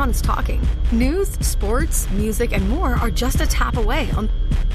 town is talking. News, sports, music, and more are just a tap away on